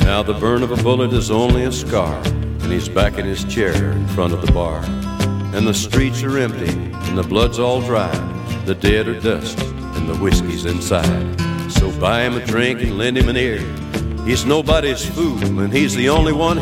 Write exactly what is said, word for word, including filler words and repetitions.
Now the burn of a bullet is only a scar, and he's back in his chair in front of the bar. And the streets are empty, and the blood's all dry. The dead are dust, and the whiskey's inside. So buy him a drink and lend him an ear. He's nobody's fool, and he's the only one